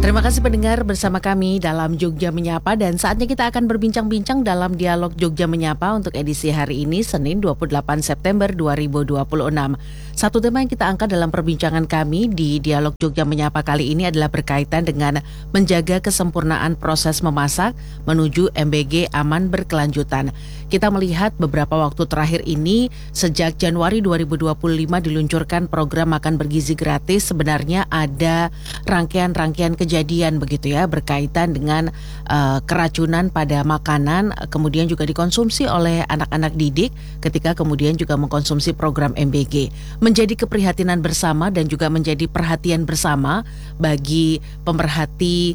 Terima kasih pendengar bersama kami dalam Jogja Menyapa dan saatnya kita akan berbincang-bincang dalam dialog Jogja Menyapa untuk edisi hari ini Senin 28 September 2026. Satu tema yang kita angkat dalam perbincangan kami di dialog Jogja Menyapa kali ini adalah berkaitan dengan menjaga kesempurnaan proses memasak menuju MBG aman berkelanjutan. Kita melihat beberapa waktu terakhir ini sejak Januari 2025 diluncurkan program makan bergizi gratis, sebenarnya ada rangkaian kejadian begitu ya berkaitan dengan keracunan pada makanan kemudian juga dikonsumsi oleh anak-anak didik ketika kemudian juga mengkonsumsi program MBG. Menjadi keprihatinan bersama dan juga menjadi perhatian bersama bagi pemerhati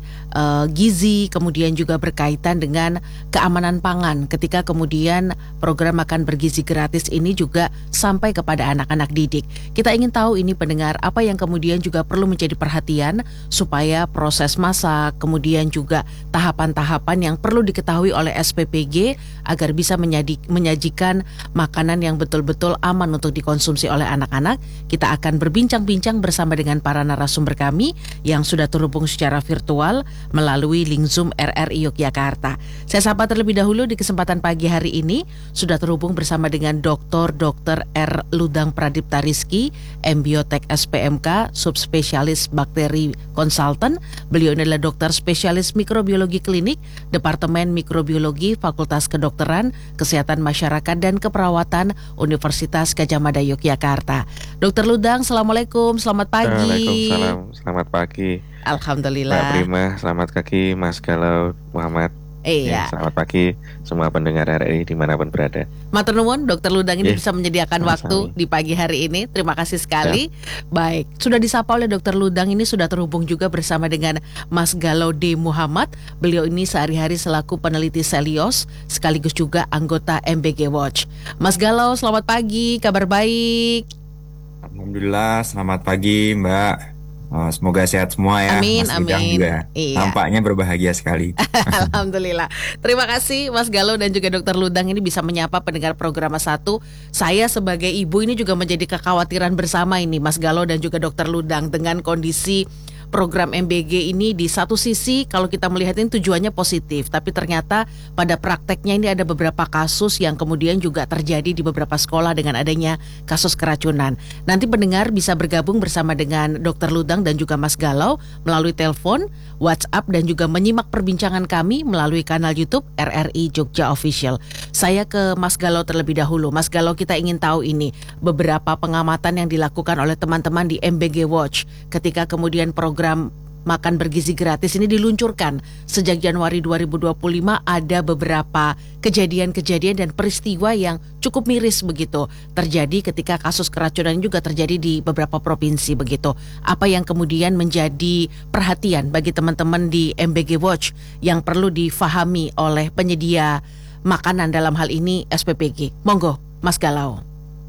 gizi, kemudian juga berkaitan dengan keamanan pangan ketika kemudian program makan bergizi gratis ini juga sampai kepada anak-anak didik. Kita ingin tahu ini pendengar apa yang kemudian juga perlu menjadi perhatian supaya proses masak, kemudian juga tahapan-tahapan yang perlu diketahui oleh SPPG agar bisa menyajikan makanan yang betul-betul aman untuk dikonsumsi oleh anak-anak. Kita akan berbincang-bincang bersama dengan para narasumber kami yang sudah terhubung secara virtual melalui link Zoom RRI Yogyakarta. Saya sapa terlebih dahulu di kesempatan pagi hari ini sudah terhubung bersama dengan Dr. R. Ludang Pradipta Rizky, MBiotek SPMK, subspesialis bakteri konsultan. Beliau adalah dokter spesialis mikrobiologi klinik, Departemen Mikrobiologi, Fakultas Kedokteran, Kesehatan Masyarakat dan Keperawatan, Universitas Gadjah Mada Yogyakarta. Dr. Ludang, Assalamualaikum, selamat pagi. Waalaikumsalam, selamat pagi. Alhamdulillah. Mbak Prima, selamat pagi. Mas Galau Muhammad. Iya. Selamat pagi semua pendengar RRI dimanapun berada. Matur nuwun, Dr. Ludang ini bisa menyediakan sama-sama waktu di pagi hari ini. Terima kasih sekali. Baik, sudah disapa oleh Dr. Ludang ini sudah terhubung juga bersama dengan Mas Galau D. Muhammad. Beliau ini sehari-hari selaku peneliti Selios sekaligus juga anggota MBG Watch. Mas Galau, selamat pagi, kabar baik. Alhamdulillah, selamat pagi Mbak. Semoga sehat semua ya. Amin, Mas Lidang amin. juga Iya. tampaknya berbahagia sekali. Alhamdulillah. Terima kasih Mas Galau dan juga Dr. Ludang ini bisa menyapa pendengar program 1. Saya sebagai ibu ini juga menjadi kekhawatiran bersama ini Mas Galau dan juga Dr. Ludang dengan kondisi program MBG ini. Di satu sisi kalau kita melihat ini tujuannya positif, tapi ternyata pada prakteknya ini ada beberapa kasus yang kemudian juga terjadi di beberapa sekolah dengan adanya kasus keracunan. Nanti pendengar bisa bergabung bersama dengan Dr. Ludang dan juga Mas Galau melalui telepon, WhatsApp dan juga menyimak perbincangan kami melalui kanal YouTube RRI Jogja Official. Saya ke Mas Galau terlebih dahulu. Mas Galau, kita ingin tahu ini beberapa pengamatan yang dilakukan oleh teman-teman di MBG Watch ketika kemudian program makan bergizi gratis ini diluncurkan sejak Januari 2025. Ada beberapa kejadian-kejadian dan peristiwa yang cukup miris begitu terjadi ketika kasus keracunan juga terjadi di beberapa provinsi begitu. Apa yang kemudian menjadi perhatian bagi teman-teman di MBG Watch yang perlu difahami oleh penyedia makanan dalam hal ini SPPG? Monggo Mas Galau.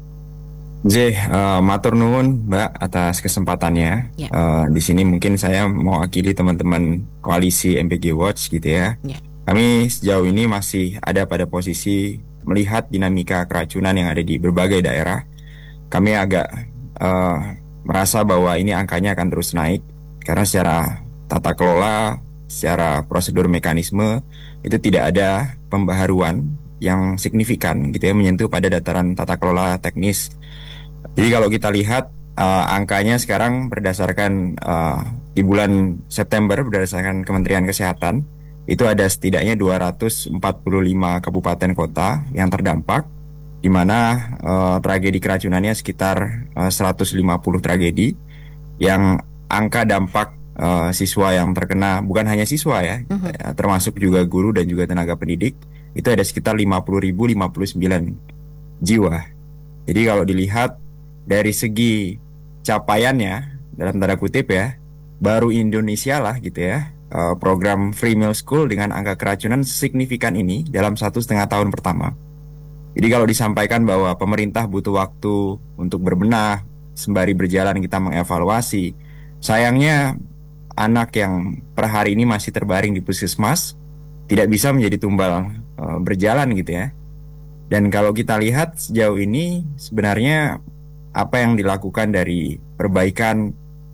Matur nuwun Mbak atas kesempatannya. Ya. Di sini mungkin saya mewakili teman-teman koalisi MBG Watch gitu ya. Ya. Kami sejauh ini masih ada pada posisi melihat dinamika keracunan yang ada di berbagai daerah. Kami agak merasa bahwa ini angkanya akan terus naik karena secara tata kelola, secara prosedur mekanisme itu tidak ada pembaharuan yang signifikan gitu ya menyentuh pada dataran tata kelola teknis. Jadi kalau kita lihat angkanya sekarang berdasarkan di bulan September berdasarkan Kementerian Kesehatan itu ada setidaknya 245 kabupaten kota yang terdampak, di mana tragedi keracunannya sekitar 150 tragedi, yang angka dampak siswa yang terkena bukan hanya siswa ya, termasuk juga guru dan juga tenaga pendidik itu ada sekitar 50.059 jiwa. Jadi kalau dilihat dari segi capaiannya dalam tanda kutip ya, baru Indonesia lah gitu ya program Free Meal School dengan angka keracunan signifikan ini dalam 1,5 tahun pertama. Jadi kalau disampaikan bahwa pemerintah butuh waktu untuk berbenah sembari berjalan kita mengevaluasi, sayangnya anak yang per hari ini masih terbaring di puskesmas tidak bisa menjadi tumbal berjalan gitu ya. Dan kalau kita lihat sejauh ini sebenarnya apa yang dilakukan dari perbaikan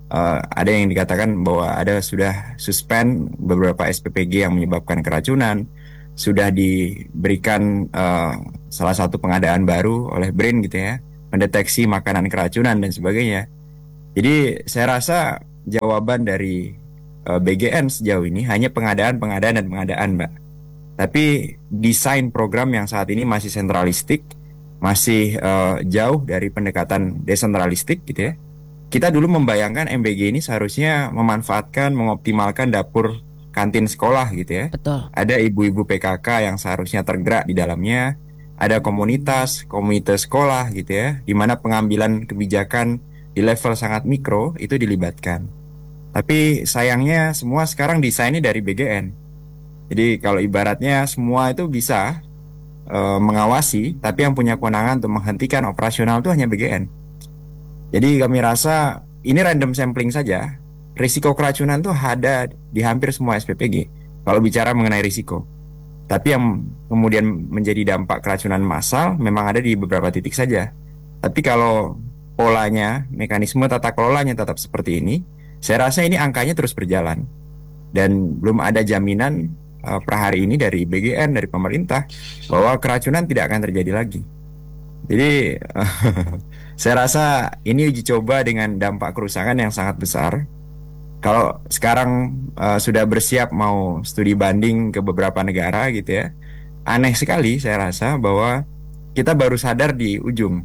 Ada yang dikatakan bahwa ada sudah suspend beberapa SPPG yang menyebabkan keracunan, sudah diberikan salah satu pengadaan baru oleh BRIN gitu ya, mendeteksi makanan keracunan dan sebagainya. Jadi saya rasa jawaban dari BGN sejauh ini hanya pengadaan, pengadaan, dan pengadaan, Mbak. Tapi desain program yang saat ini masih sentralistik, masih jauh dari pendekatan desentralistik gitu ya. Kita dulu membayangkan MBG ini seharusnya memanfaatkan, mengoptimalkan dapur kantin sekolah gitu ya. Betul. Ada ibu-ibu PKK yang seharusnya tergerak di dalamnya, ada komunitas, komunitas sekolah gitu ya, di mana pengambilan kebijakan di level sangat mikro itu dilibatkan. Tapi sayangnya semua sekarang desainnya dari BGN. Jadi kalau ibaratnya semua itu bisa mengawasi, tapi yang punya kewenangan untuk menghentikan operasional itu hanya BGN. Jadi kami rasa ini random sampling saja. Risiko keracunan tuh ada di hampir semua SPPG kalau bicara mengenai risiko. Tapi yang kemudian menjadi dampak keracunan massal memang ada di beberapa titik saja. Tapi kalau polanya, mekanisme tata kelolanya tetap seperti ini, saya rasa ini angkanya terus berjalan. Dan belum ada jaminan per hari ini dari BGN, dari pemerintah, bahwa keracunan tidak akan terjadi lagi. Jadi saya rasa ini uji coba dengan dampak kerusakan yang sangat besar. Kalau sekarang sudah bersiap mau studi banding ke beberapa negara gitu ya, aneh sekali saya rasa bahwa kita baru sadar di ujung.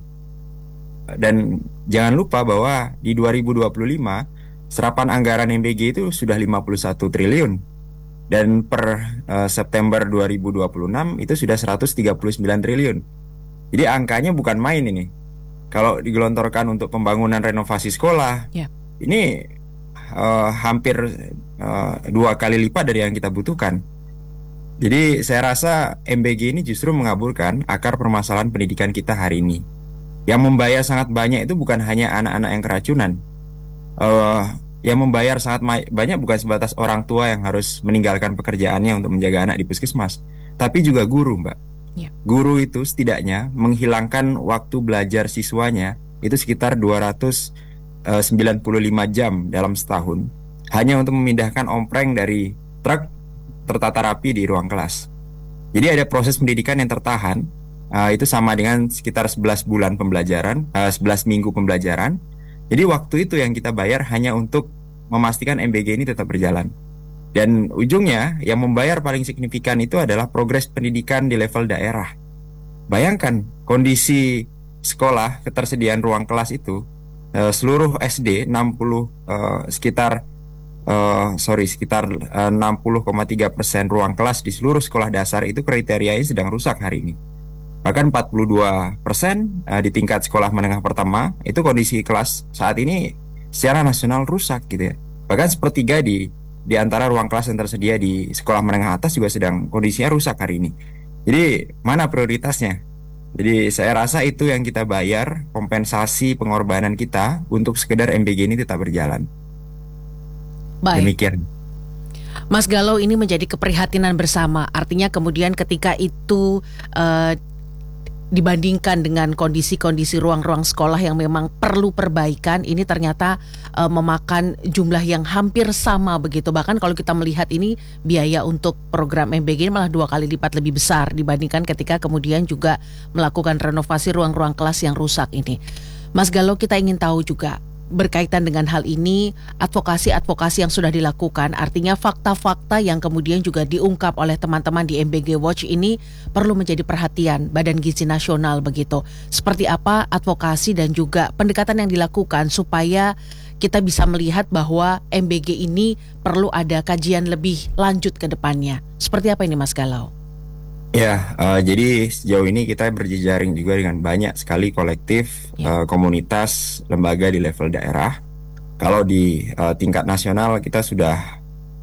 Dan jangan lupa bahwa di 2025 serapan anggaran MBG itu sudah 51 triliun. Dan per September 2026 itu sudah 139 triliun. Jadi angkanya bukan main ini. Kalau digelontorkan untuk pembangunan renovasi sekolah, ini hampir 2 kali lipat dari yang kita butuhkan. Jadi saya rasa MBG ini justru mengaburkan akar permasalahan pendidikan kita hari ini. Yang membayar sangat banyak itu bukan hanya anak-anak yang keracunan. Yang membayar sangat banyak bukan sebatas orang tua yang harus meninggalkan pekerjaannya untuk menjaga anak di puskesmas, tapi juga guru, Mbak. Guru itu setidaknya menghilangkan waktu belajar siswanya itu sekitar 295 jam dalam setahun hanya untuk memindahkan ompreng dari truk tertata rapi di ruang kelas. Jadi ada proses pendidikan yang tertahan, itu sama dengan sekitar 11 bulan pembelajaran, 11 minggu pembelajaran. Jadi waktu itu yang kita bayar hanya untuk memastikan MBG ini tetap berjalan. Dan ujungnya yang membayar paling signifikan itu adalah progres pendidikan di level daerah. Bayangkan kondisi sekolah, ketersediaan ruang kelas itu, seluruh SD 60 sekitar 60,3% ruang kelas di seluruh sekolah dasar itu kriterianya sedang rusak hari ini. Bahkan 42% di tingkat sekolah menengah pertama itu kondisi kelas saat ini secara nasional rusak gitu ya. Bahkan sepertiga di antara ruang kelas yang tersedia di sekolah menengah atas juga sedang kondisinya rusak hari ini. Jadi mana prioritasnya? Jadi saya rasa itu yang kita bayar, kompensasi pengorbanan kita untuk sekedar MBG ini tetap berjalan. Baik. Demikian. Mas Galau, ini menjadi keprihatinan bersama. Artinya kemudian ketika itu dibandingkan dengan kondisi-kondisi ruang-ruang sekolah yang memang perlu perbaikan, ini ternyata memakan jumlah yang hampir sama begitu. Bahkan kalau kita melihat ini biaya untuk program MBG malah 2 kali lipat lebih besar dibandingkan ketika kemudian juga melakukan renovasi ruang-ruang kelas yang rusak ini. Mas Galau, kita ingin tahu juga berkaitan dengan hal ini, advokasi-advokasi yang sudah dilakukan, artinya fakta-fakta yang kemudian juga diungkap oleh teman-teman di MBG Watch ini perlu menjadi perhatian Badan Gizi Nasional begitu. Seperti apa advokasi dan juga pendekatan yang dilakukan supaya kita bisa melihat bahwa MBG ini perlu ada kajian lebih lanjut ke depannya. Seperti apa ini Mas Galau? Ya, jadi sejauh ini kita berjejaring juga dengan banyak sekali kolektif, komunitas, lembaga di level daerah. Kalau di tingkat nasional kita sudah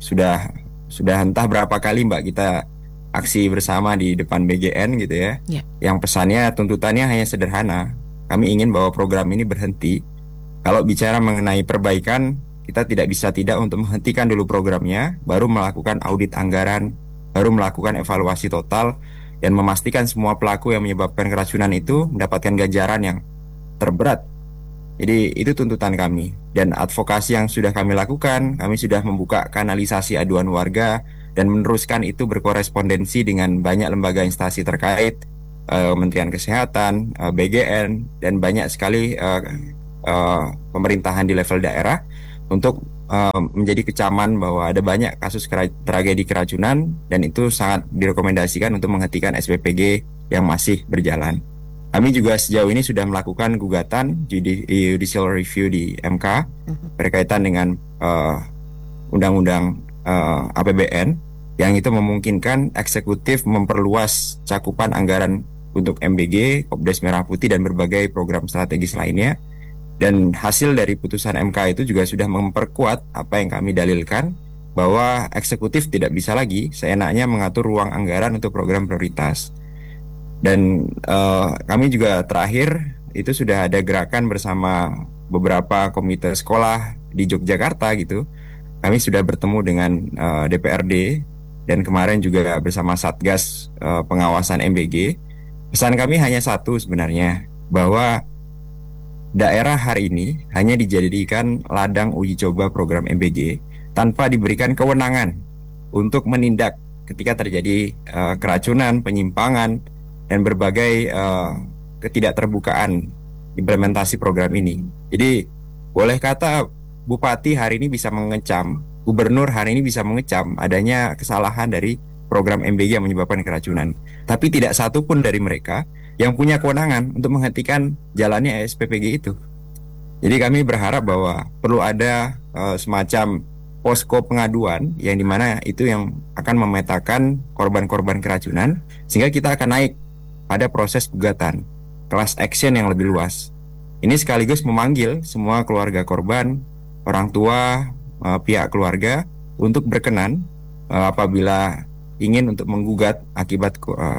entah berapa kali Mbak kita aksi bersama di depan BGN gitu ya. Yang pesannya, tuntutannya hanya sederhana. Kami ingin bahwa program ini berhenti. Kalau bicara mengenai perbaikan, kita tidak bisa tidak untuk menghentikan dulu programnya, baru melakukan audit anggaran, baru melakukan evaluasi total dan memastikan semua pelaku yang menyebabkan keracunan itu mendapatkan ganjaran yang terberat. Jadi itu tuntutan kami. Dan advokasi yang sudah kami lakukan, kami sudah membuka kanalisasi aduan warga dan meneruskan itu berkorespondensi dengan banyak lembaga instansi terkait, Kementerian Kesehatan, BGN, dan banyak sekali pemerintahan di level daerah untuk menjadi kecaman bahwa ada banyak kasus tragedi keracunan dan itu sangat direkomendasikan untuk menghentikan SPPG yang masih berjalan. Kami juga sejauh ini sudah melakukan gugatan judicial review di MK berkaitan dengan undang-undang APBN yang itu memungkinkan eksekutif memperluas cakupan anggaran untuk MBG, Kopdes Merah Putih dan berbagai program strategis lainnya. Dan hasil dari putusan MK itu juga sudah memperkuat apa yang kami dalilkan bahwa eksekutif tidak bisa lagi seenaknya mengatur ruang anggaran untuk program prioritas. Dan kami juga terakhir itu sudah ada gerakan bersama beberapa komite sekolah di Yogyakarta gitu. Kami sudah bertemu dengan DPRD dan kemarin juga bersama Satgas pengawasan MBG. Pesan kami hanya satu sebenarnya, bahwa daerah hari ini hanya dijadikan ladang uji coba program MBG tanpa diberikan kewenangan untuk menindak ketika terjadi keracunan, penyimpangan, dan berbagai ketidakterbukaan implementasi program ini. Jadi boleh kata Bupati hari ini bisa mengecam, Gubernur hari ini bisa mengecam adanya kesalahan dari program MBG yang menyebabkan keracunan. Tapi tidak satu pun dari mereka yang punya kewenangan untuk menghentikan jalannya SPPG itu. Jadi kami berharap bahwa perlu ada semacam posko pengaduan yang dimana itu yang akan memetakan korban-korban keracunan sehingga kita akan naik pada proses gugatan class action yang lebih luas. Ini sekaligus memanggil semua keluarga korban, orang tua, pihak keluarga untuk berkenan apabila ingin untuk menggugat akibat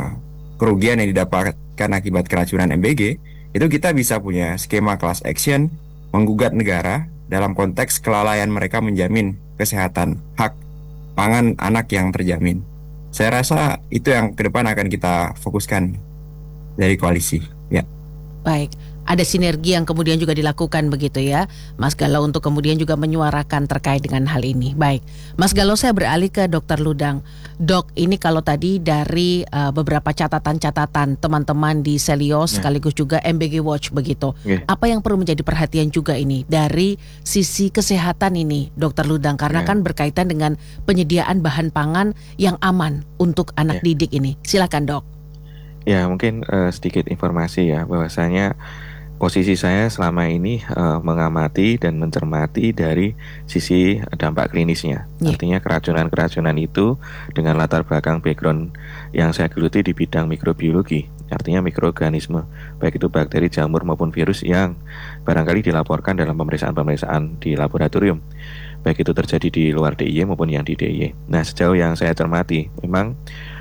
kerugian yang didapatkan akibat keracunan MBG, itu kita bisa punya skema class action menggugat negara dalam konteks kelalaian mereka menjamin kesehatan, hak pangan anak yang terjamin. Saya rasa itu yang ke depan akan kita fokuskan dari koalisi. Ya. Baik, ada sinergi yang kemudian juga dilakukan begitu ya, Mas Galau, untuk kemudian juga menyuarakan terkait dengan hal ini. Baik, Mas Galau, saya beralih ke Dr. Ludang. Dok, ini kalau tadi dari beberapa catatan-catatan teman-teman di Selios sekaligus juga MBG Watch begitu. Apa yang perlu menjadi perhatian juga ini dari sisi kesehatan ini, Dr. Ludang, karena kan berkaitan dengan penyediaan bahan pangan yang aman untuk anak didik ini. Silakan, Dok. Ya, mungkin sedikit informasi ya, bahwasanya posisi saya selama ini mengamati dan mencermati dari sisi dampak klinisnya. Artinya keracunan-keracunan itu dengan latar belakang background yang saya geluti di bidang mikrobiologi, artinya mikroorganisme, baik itu bakteri, jamur maupun virus yang barangkali dilaporkan dalam pemeriksaan-pemeriksaan di laboratorium, baik itu terjadi di luar DIY maupun yang di DIY. Nah, sejauh yang saya cermati, memang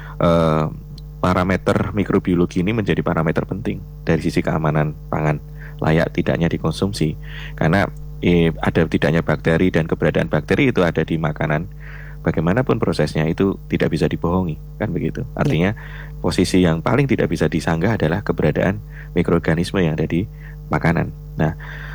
parameter mikrobiologi ini menjadi parameter penting dari sisi keamanan pangan, layak tidaknya dikonsumsi. Karena ada tidaknya bakteri dan keberadaan bakteri itu ada di makanan, bagaimanapun prosesnya itu tidak bisa dibohongi, kan begitu. Artinya posisi yang paling tidak bisa disanggah adalah keberadaan mikroorganisme yang ada di makanan. Nah,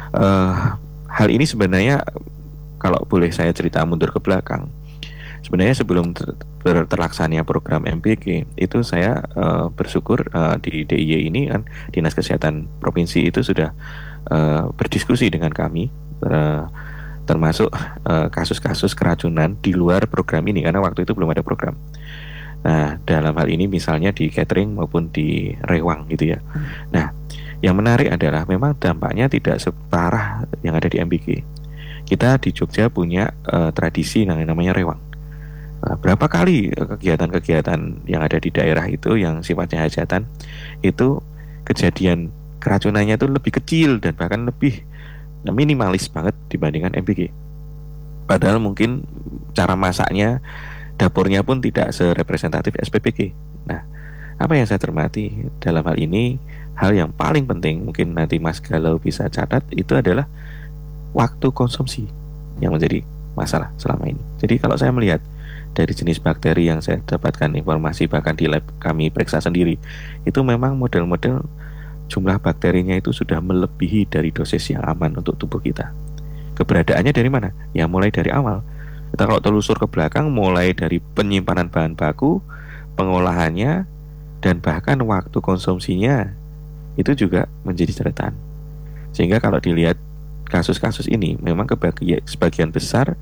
hal ini sebenarnya kalau boleh saya cerita mundur ke belakang, sebenarnya sebelum terlaksananya program MBG itu saya bersyukur di DIY ini kan Dinas Kesehatan Provinsi itu sudah berdiskusi dengan kami termasuk kasus-kasus keracunan di luar program ini karena waktu itu belum ada program. Nah, dalam hal ini misalnya di catering maupun di rewang gitu ya. Nah, yang menarik adalah memang dampaknya tidak separah yang ada di MBG. Kita di Jogja punya tradisi yang namanya rewang. Berapa kali kegiatan-kegiatan yang ada di daerah itu yang sifatnya hajatan itu kejadian keracunannya itu lebih kecil dan bahkan lebih minimalis banget dibandingkan MBG. Padahal mungkin cara masaknya, dapurnya pun tidak serepresentatif SPPG. Nah, apa yang saya cermati dalam hal ini, hal yang paling penting mungkin nanti Mas Galau bisa catat itu adalah waktu konsumsi yang menjadi masalah selama ini. Jadi kalau saya melihat dari jenis bakteri yang saya dapatkan informasi bahkan di lab kami periksa sendiri, itu memang model-model jumlah bakterinya itu sudah melebihi dari dosis yang aman untuk tubuh kita. Keberadaannya dari mana? Ya mulai dari awal. Kita kalau telusur ke belakang, mulai dari penyimpanan bahan baku, pengolahannya, dan bahkan waktu konsumsinya itu juga menjadi catatan. Sehingga kalau dilihat kasus-kasus ini, memang sebagian besar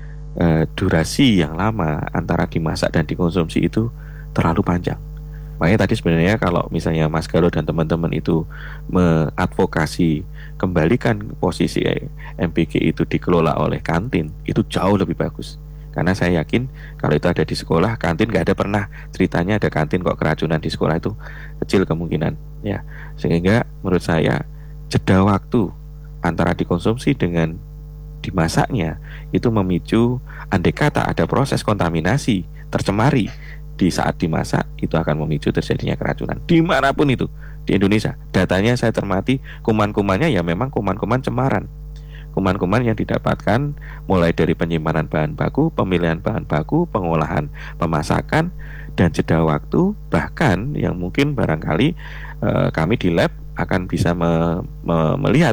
durasi yang lama antara dimasak dan dikonsumsi itu terlalu panjang. Makanya tadi sebenarnya kalau misalnya Mas Galo dan teman-teman itu mengadvokasi kembalikan posisi MBG itu dikelola oleh kantin, itu jauh lebih bagus. Karena saya yakin kalau itu ada di sekolah, kantin nggak ada pernah ceritanya ada kantin kok keracunan di sekolah, itu kecil kemungkinan ya. Sehingga menurut saya jeda waktu antara dikonsumsi dengan dimasaknya itu memicu, andai kata ada proses kontaminasi, tercemari di saat dimasak, itu akan memicu terjadinya keracunan dimanapun itu di Indonesia. Datanya saya cermati, kuman-kumannya ya memang kuman-kuman cemaran, kuman-kuman yang didapatkan mulai dari penyimpanan bahan baku, pemilihan bahan baku, pengolahan, pemasakan, dan jeda waktu. Bahkan yang mungkin barangkali kami di lab akan bisa melihat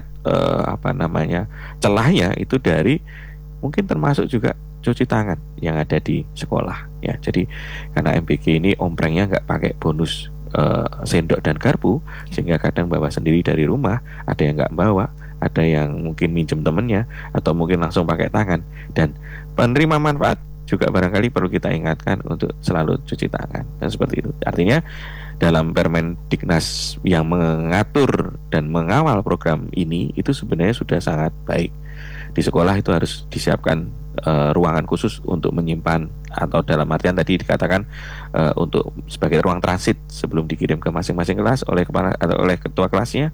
celahnya itu dari mungkin termasuk juga cuci tangan yang ada di sekolah ya. Jadi karena MBG ini omprengnya nggak pakai bonus sendok dan garpu, sehingga kadang bawa sendiri dari rumah, ada yang nggak bawa, ada yang mungkin minjem temennya, atau mungkin langsung pakai tangan. Dan penerima manfaat juga barangkali perlu kita ingatkan untuk selalu cuci tangan dan seperti itu. Artinya dalam Permendiknas yang mengatur dan mengawal program ini itu sebenarnya sudah sangat baik. Di sekolah itu harus disiapkan ruangan khusus untuk menyimpan, atau dalam artian tadi dikatakan untuk sebagai ruang transit sebelum dikirim ke masing-masing kelas oleh kepala atau oleh ketua kelasnya.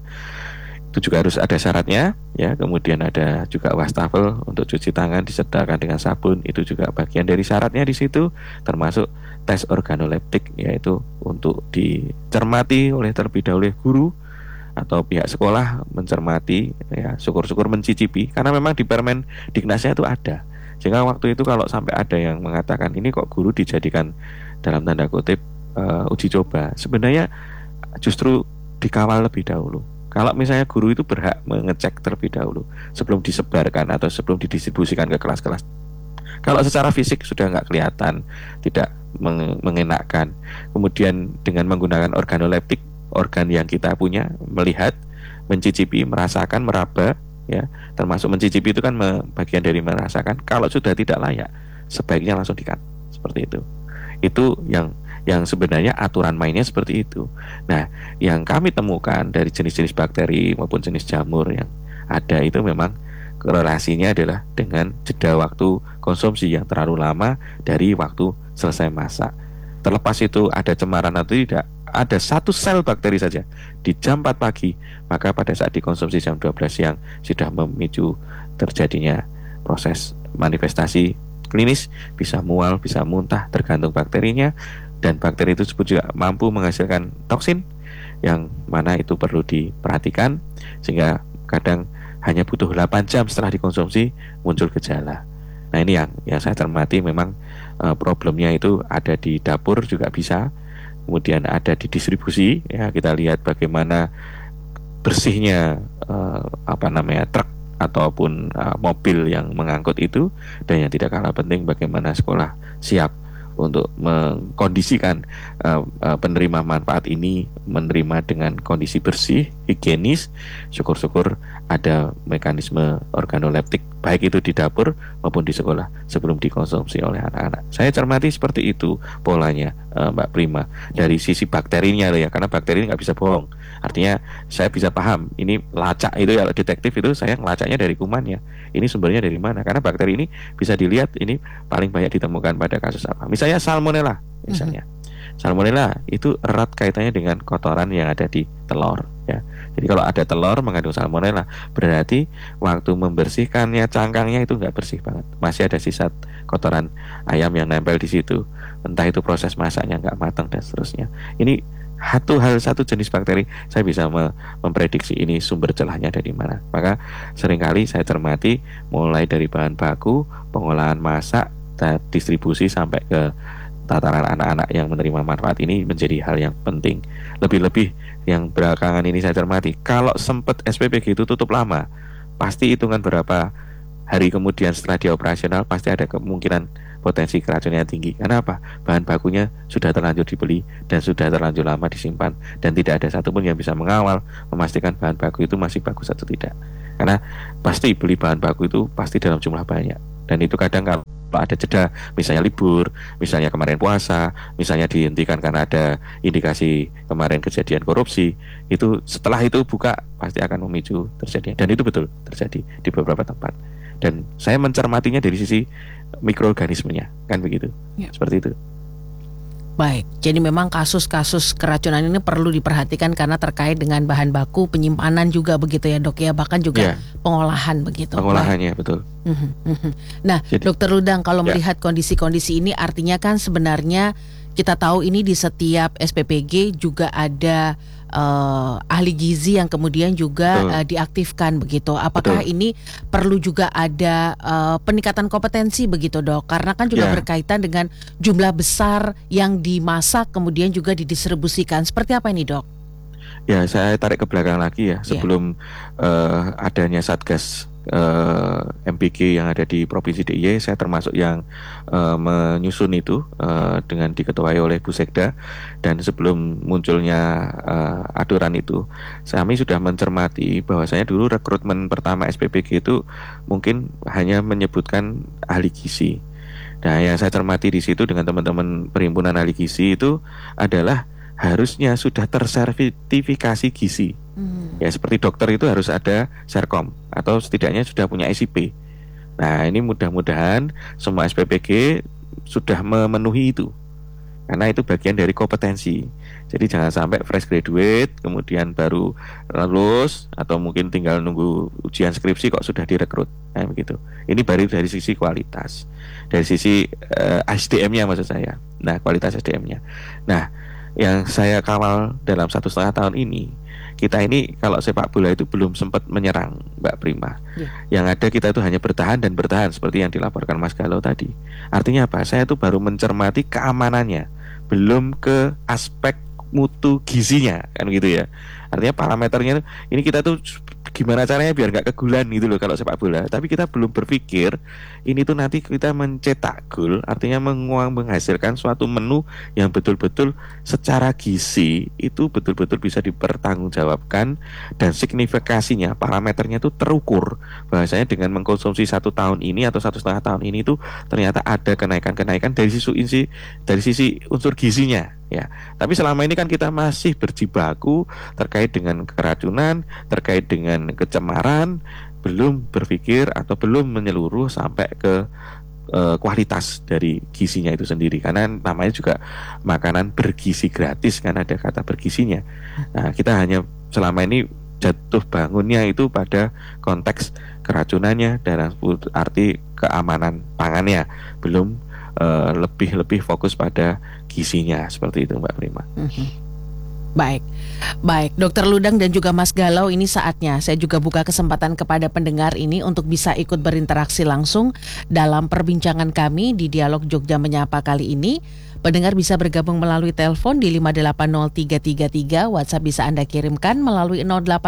Itu juga harus ada syaratnya ya. Kemudian ada juga wastafel untuk cuci tangan disertakan dengan sabun, itu juga bagian dari syaratnya di situ, termasuk tes organoleptik, yaitu untuk dicermati oleh terlebih dahulu guru atau pihak sekolah, mencermati ya, syukur-syukur mencicipi, karena memang di Permendiknasnya itu ada. Sehingga waktu itu kalau sampai ada yang mengatakan ini kok guru dijadikan dalam tanda kutip uji coba, sebenarnya justru dikawal lebih dahulu. Kalau misalnya guru itu berhak mengecek terlebih dahulu sebelum disebarkan atau sebelum didistribusikan ke kelas-kelas. Kalau secara fisik sudah nggak kelihatan, tidak mengenakkan, kemudian dengan menggunakan organoleptik, organ yang kita punya, melihat, mencicipi, merasakan, meraba, ya, termasuk mencicipi itu kan bagian dari merasakan. Kalau sudah tidak layak, sebaiknya langsung di-cut, seperti itu. Itu yang sebenarnya aturan mainnya seperti itu. Nah, yang kami temukan dari jenis-jenis bakteri maupun jenis jamur yang ada itu memang korelasinya adalah dengan jeda waktu konsumsi yang terlalu lama dari waktu selesai masak. Terlepas itu ada cemaran atau tidak, ada satu sel bakteri saja di jam 4 pagi, maka pada saat dikonsumsi jam 12 siang sudah memicu terjadinya proses manifestasi klinis, bisa mual, bisa muntah, tergantung bakterinya. Dan bakteri itu juga mampu menghasilkan toksin yang mana itu perlu diperhatikan, sehingga kadang hanya butuh 8 jam setelah dikonsumsi muncul gejala. Nah, ini yang saya cermati, memang problemnya itu ada di dapur juga bisa, kemudian ada di distribusi ya. Kita lihat bagaimana bersihnya truk ataupun mobil yang mengangkut itu, dan yang tidak kalah penting bagaimana sekolah siap untuk mengkondisikan penerima manfaat ini menerima dengan kondisi bersih, higienis. Syukur-syukur ada mekanisme organoleptik baik itu di dapur maupun di sekolah sebelum dikonsumsi oleh anak-anak. Saya cermati seperti itu polanya, Mbak Prima, dari sisi bakterinya ya, karena bakteri ini nggak bisa bohong. Artinya saya bisa paham ini lacak itu ya, detektif itu saya ngelacaknya dari kumannya. Ini sumbernya dari mana? Karena bakteri ini bisa dilihat ini paling banyak ditemukan pada kasus apa? Misalnya salmonella, misalnya. Salmonella itu erat kaitannya dengan kotoran yang ada di telur ya. Jadi kalau ada telur mengandung salmonella, berarti waktu membersihkannya cangkangnya itu nggak bersih banget. Masih ada sisa kotoran ayam yang nempel di situ. Entah itu proses masaknya nggak matang dan seterusnya. Ini satu jenis bakteri, saya bisa memprediksi ini sumber celahnya dari mana. Maka seringkali saya cermati mulai dari bahan baku, pengolahan masak, distribusi sampai ke tataran anak-anak yang menerima manfaat ini menjadi hal yang penting. Lebih-lebih yang belakangan ini saya cermati, kalau sempat SPPG itu tutup lama, pasti hitungan berapa hari kemudian setelah dia operasional pasti ada kemungkinan potensi keracunannya tinggi. Karena apa? Bahan bakunya sudah terlanjur dibeli dan sudah terlanjur lama disimpan, dan tidak ada satupun yang bisa mengawal memastikan bahan baku itu masih bagus atau tidak. Karena pasti beli bahan baku itu pasti dalam jumlah banyak, dan itu kadang kalau ada jeda, misalnya libur, misalnya kemarin puasa, misalnya dihentikan karena ada indikasi kemarin kejadian korupsi, itu setelah itu buka pasti akan memicu terjadi, dan itu betul terjadi di beberapa tempat. Dan saya mencermatinya dari sisi mikroorganismenya, kan begitu, seperti itu. Baik, jadi memang kasus-kasus keracunan ini perlu diperhatikan karena terkait dengan bahan baku, penyimpanan juga begitu ya dok ya, bahkan juga pengolahan begitu. Pengolahannya betul. Nah, jadi, Dokter Ludang, kalau melihat kondisi-kondisi ini artinya kan sebenarnya kita tahu ini di setiap SPPG juga ada ahli gizi yang kemudian juga diaktifkan begitu. Apakah ini perlu juga ada peningkatan kompetensi begitu dok? Karena kan juga berkaitan dengan jumlah besar yang dimasak kemudian juga didistribusikan. Seperti apa ini dok? Ya, saya tarik ke belakang lagi ya. Sebelum adanya Satgas MPG yang ada di Provinsi DIY, saya termasuk yang menyusun itu dengan diketuai oleh Bu Sekda. Dan sebelum munculnya aturan itu, kami sudah mencermati bahwasanya dulu rekrutmen pertama SPPG itu mungkin hanya menyebutkan ahli gizi. Nah, yang saya cermati di situ dengan teman-teman perhimpunan ahli gizi itu adalah harusnya sudah tersertifikasi gizi. Ya, seperti dokter itu harus ada Serkom atau setidaknya sudah punya SIP. Nah, ini mudah-mudahan semua SPPG sudah memenuhi itu, karena itu bagian dari kompetensi. Jadi jangan sampai fresh graduate kemudian baru lulus atau mungkin tinggal nunggu ujian skripsi kok sudah direkrut. Nah, begitu. Ini baru dari sisi kualitas, dari sisi SDM-nya maksud saya. Nah, kualitas SDM-nya. Nah, yang saya kawal dalam 1,5 tahun ini, kita ini kalau sepak bola itu belum sempat menyerang, Mbak Prima. Yang ada kita itu hanya bertahan dan bertahan seperti yang dilaporkan Mas Galau tadi. Artinya apa? Saya itu baru mencermati keamanannya, belum ke aspek mutu gizinya, kan gitu ya. Artinya parameternya ini kita tuh gimana caranya biar nggak kegulan gitu loh kalau sepak bola. Tapi kita belum berpikir ini tuh nanti kita mencetak gol, artinya menghasilkan suatu menu yang betul-betul secara gizi itu betul-betul bisa dipertanggungjawabkan, dan signifikasinya, parameternya itu terukur. Bahwasanya dengan mengkonsumsi 1 tahun ini atau 1,5 tahun ini tuh ternyata ada kenaikan-kenaikan dari sisi unsur gizinya. Ya, tapi selama ini kan kita masih berjibaku terkait dengan keracunan, terkait dengan kecemaran, belum berpikir atau belum menyeluruh sampai ke kualitas dari gizinya itu sendiri. Karena namanya juga makanan bergizi gratis, kan ada kata bergizinya. Nah, kita hanya selama ini jatuh bangunnya itu pada konteks keracunannya dalam arti keamanan pangannya, belum lebih fokus pada gizinya, seperti itu Mbak Prima. Baik, Dokter Ludang dan juga Mas Galau, ini saatnya saya juga buka kesempatan kepada pendengar ini untuk bisa ikut berinteraksi langsung dalam perbincangan kami di Dialog Jogja Menyapa kali ini. Pendengar bisa bergabung melalui telepon di 580333, WhatsApp bisa Anda kirimkan melalui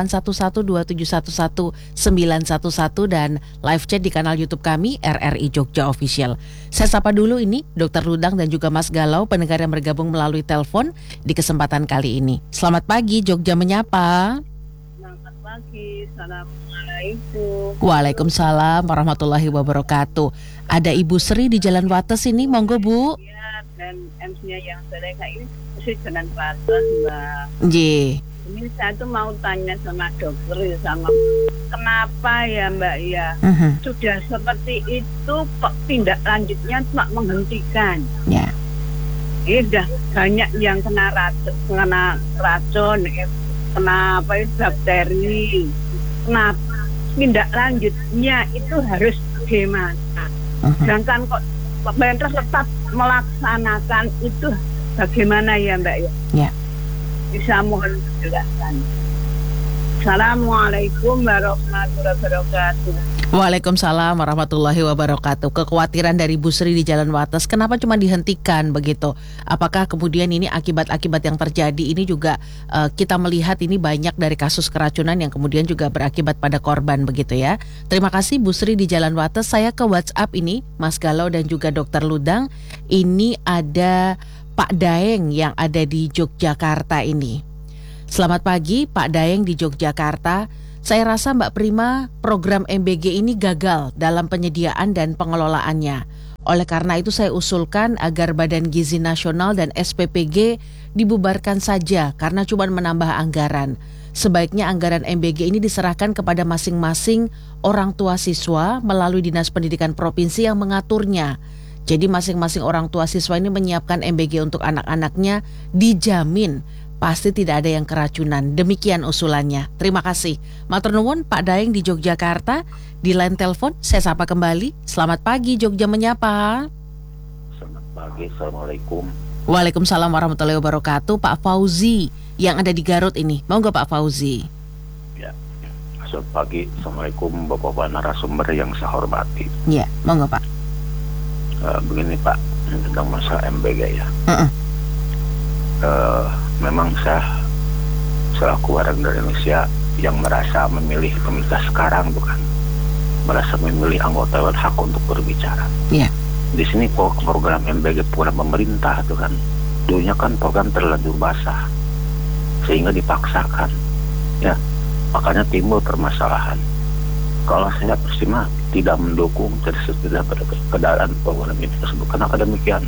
0811271111 dan live chat di kanal YouTube kami RRI Jogja Official. Saya sapa dulu ini Dokter Ludang dan juga Mas Galau, pendengar yang bergabung melalui telepon di kesempatan kali ini. Selamat pagi Jogja Menyapa. Selamat pagi, Assalamualaikum. Waalaikumsalam warahmatullahi wabarakatuh. Ada Ibu Sri di Jalan Wates ini, monggo Bu. Dan MC-nya yang Zaleha ini mesti Jalan Wates, Mbak. Ini saya tuh mau tanya sama dokter, sama kenapa ya Mbak ya, sudah seperti itu tindak lanjutnya cuma menghentikan. Ini udah banyak yang kena racun, kena bakteri. Kenapa tindak lanjutnya itu harus bagaimana? Sedangkan kok pemerintah tetap melaksanakan itu bagaimana ya Mbak ya? Bisa mohon dijelaskan. Assalamualaikum warahmatullahi wabarakatuh. Waalaikumsalam warahmatullahi wabarakatuh. Kekhawatiran dari Bu Sri di Jalan Wates, kenapa cuma dihentikan begitu? Apakah kemudian ini akibat-akibat yang terjadi ini juga kita melihat ini banyak dari kasus keracunan yang kemudian juga berakibat pada korban begitu ya. Terima kasih Bu Sri di Jalan Wates. Saya ke WhatsApp ini, Mas Galau dan juga Dokter Ludang. Ini ada Pak Daeng yang ada di Yogyakarta ini. Selamat pagi Pak Daeng di Yogyakarta. Saya rasa Mbak Prima, program MBG ini gagal dalam penyediaan dan pengelolaannya. Oleh karena itu saya usulkan agar Badan Gizi Nasional dan SPPG dibubarkan saja karena cuma menambah anggaran. Sebaiknya anggaran MBG ini diserahkan kepada masing-masing orang tua siswa melalui Dinas Pendidikan Provinsi yang mengaturnya. Jadi masing-masing orang tua siswa ini menyiapkan MBG untuk anak-anaknya, dijamin pasti tidak ada yang keracunan. Demikian usulannya. Terima kasih. Matur nuwun Pak Daeng di Yogyakarta. Di line telepon saya sapa kembali. Selamat pagi Jogja Menyapa. Selamat pagi. Assalamualaikum. Waalaikumsalam warahmatullahi wabarakatuh. Pak Fauzi yang ada di Garut ini. Mau nggak Pak Fauzi? Ya. Selamat pagi. Assalamualaikum Bapak-bapak narasumber yang saya hormati. Ya, mau nggak Pak? Begini Pak, tentang masalah MBG ya. Memang saya selaku warga negara Indonesia yang merasa memilih pemerintah sekarang, bukan merasa memilih anggota dewan hak untuk berbicara. Iya. Di sini program MBG program pemerintah itu kan, dulunya kan program terlanjur basah sehingga dipaksakan, ya makanya timbul permasalahan. Kalau saya persimak tidak mendukung, tidak pada keadaan program ini tersebut. Kenapa demikian?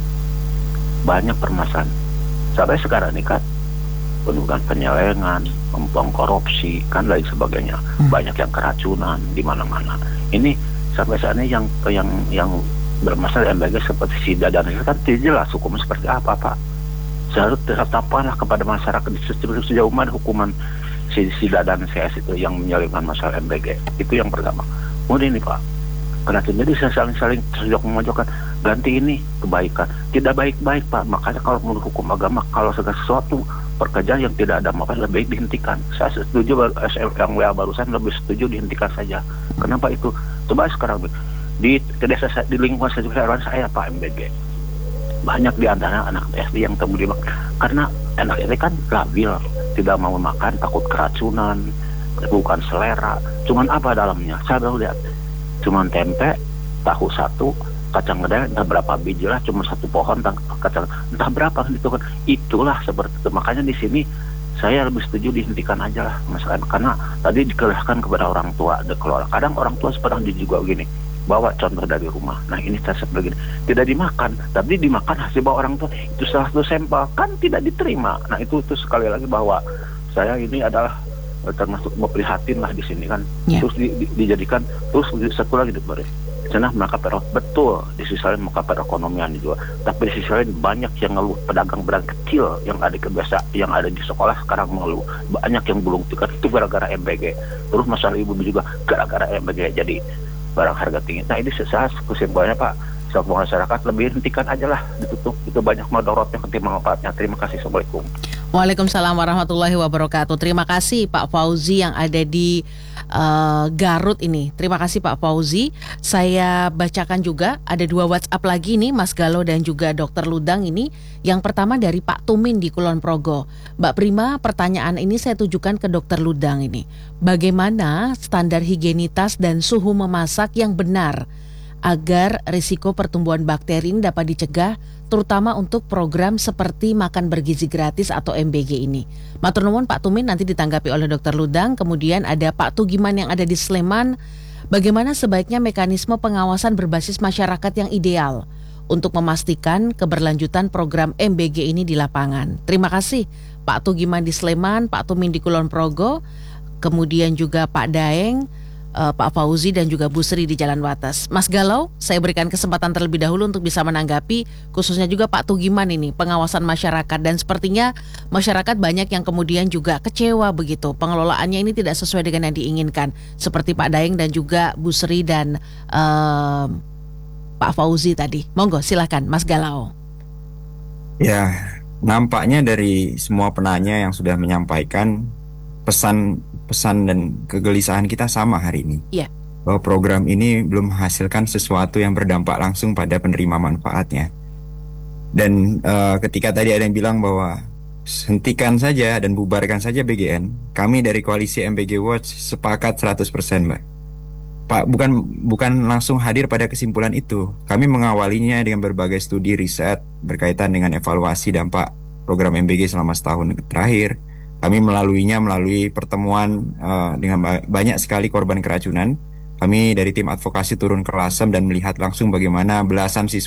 Banyak permasalahan. Sampai sekarang ini kan penugasan penyelewengan, korupsi, kan lain sebagainya. Banyak yang keracunan di mana-mana. Ini sampai saat ini yang bermasalah MBG seperti SIDA dan itu kan tidak jelas hukum seperti apa Pak. Seharusnya ditetapkanlah kepada masyarakat sejauh mana hukuman SIDA dan CS itu yang menyelewengkan masalah MBG. Itu yang pertama. Kemudian ini Pak, karena jadi saling memojokkan, ganti ini kebaikan, tidak baik-baik Pak. Makanya kalau menurut hukum agama, kalau segala sesuatu pekerjaan yang tidak ada maka lebih baik dihentikan. Saya setuju yang barusan lebih setuju dihentikan saja. Kenapa itu? Coba sekarang di desa di lingkungan saya Pak MBG banyak di antara anak SD yang terlibat karena anak SD kan labil, tidak mau makan, takut keracunan, bukan selera. Cuman apa dalamnya? Saya baru lihat. Cuman tempe, tahu satu, kacang gedang entah berapa biji lah, cuma satu pohon kacang entah berapa gitu kan. Itulah seperti itu. Makanya di sini saya lebih setuju dihentikan aja lah masalah, karena tadi dikerahkan kepada orang tua dikelola. Kadang orang tua seperti juga begini, bawa contoh dari rumah. Nah ini saya begini, tidak dimakan, tapi dimakan hasil bawa orang tua. Itu salah satu sampel kan tidak diterima. Nah itu sekali lagi bahwa saya ini adalah termasuk prihatin lah di sini kan. Terus dijadikan terus satu lagi diberi sana mereka betul di sisi lain mereka perekonomian juga, tapi di sisi lain banyak yang ngeluh, pedagang-pedagang kecil yang ada yang ada di sekolah sekarang mengeluh, banyak yang belum tikar itu gara-gara MBG. Terus masalah ibu juga gara-gara MBG jadi barang harga tinggi. Nah ini saya kesimpulannya Pak, semua masyarakat lebih hentikan aja lah, ditutup. Itu banyak madorotnya ketimbang manfaatnya. Terima kasih. Assalamualaikum. Waalaikumsalam warahmatullahi wabarakatuh. Terima kasih Pak Fauzi yang ada di Garut ini. Terima kasih Pak Fauzi. Saya bacakan juga ada 2 WhatsApp lagi nih Mas Galau dan juga Dokter Ludang ini. Yang pertama dari Pak Tumin di Kulon Progo. Mbak Prima, pertanyaan ini saya tujukan ke Dokter Ludang ini. Bagaimana standar higienitas dan suhu memasak yang benar agar risiko pertumbuhan bakteri ini dapat dicegah, terutama untuk program seperti makan bergizi gratis atau MBG ini. Matur nuwun Pak Tumin, nanti ditanggapi oleh Dokter Ludang. Kemudian ada Pak Tugiman yang ada di Sleman. Bagaimana sebaiknya mekanisme pengawasan berbasis masyarakat yang ideal untuk memastikan keberlanjutan program MBG ini di lapangan? Terima kasih Pak Tugiman di Sleman, Pak Tumin di Kulon Progo, kemudian juga Pak Daeng, Pak Fauzi dan juga Bu Sri di Jalan Wates. Mas Galau, saya berikan kesempatan terlebih dahulu untuk bisa menanggapi, khususnya juga Pak Tugiman ini, pengawasan masyarakat. Dan sepertinya masyarakat banyak yang kemudian juga kecewa begitu, pengelolaannya ini tidak sesuai dengan yang diinginkan, seperti Pak Daeng dan juga Bu Sri dan Pak Fauzi tadi. Monggo silakan Mas Galau. Ya, nampaknya dari semua penanya yang sudah menyampaikan pesan dan kegelisahan kita sama hari ini. Iya. bahwa program ini belum menghasilkan sesuatu yang berdampak langsung pada penerima manfaatnya. Dan ketika tadi ada yang bilang bahwa hentikan saja dan bubarkan saja BGN, kami dari koalisi MBG Watch sepakat 100%, Mbak. Pak, bukan langsung hadir pada kesimpulan itu. Kami mengawalinya dengan berbagai studi riset berkaitan dengan evaluasi dampak program MBG selama setahun terakhir. Kami melalui pertemuan dengan banyak sekali korban keracunan. Kami dari tim advokasi turun ke Lasem dan melihat langsung bagaimana belasan siswa